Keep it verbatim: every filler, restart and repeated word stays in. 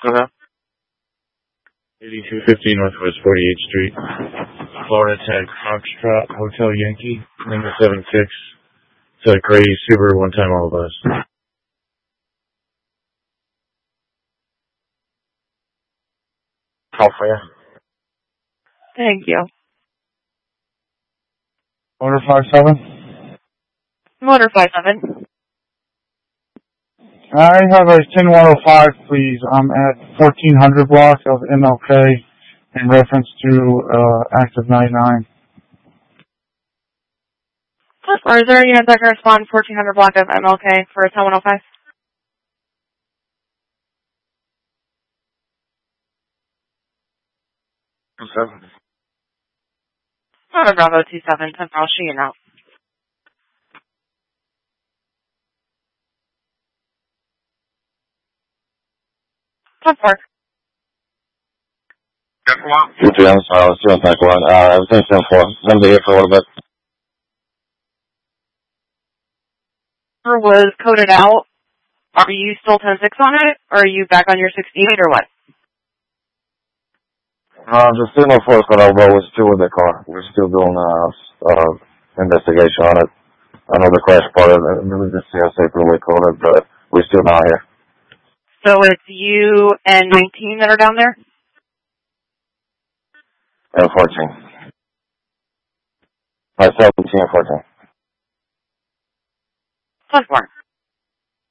Uh-huh. eighty-two fifty Northwest forty-eighth Street. Florida Tag Foxtrot Hotel Yankee, number seven six. It's a gray Subaru one time all of us. California. Thank you. Order five seven. Motor five seven. I have a ten one oh five, please. I'm at fourteen hundred block of M L K in reference to uh, Active ninety-nine. Or is there any unit that can respond fourteen hundred block of M L K for ten one oh five? Seven. Motor Bravo two seven, ten I'll shoot you now. ten four. two three, I'm sorry, I was doing back one. Uh, everything's ten four. I'm going to be here for a little bit. Was coded out. Are you still ten six on it, or are you back on your sixty-eight, or what? Uh, the signal force got over, we're still with the car. We're still doing, uh, uh, investigation on it. I know the crash part of it, really just C S A probably called it, but we're still not here. So it's you and nineteen that are down there? And fourteen. Uh, seventeen and fourteen. ten four.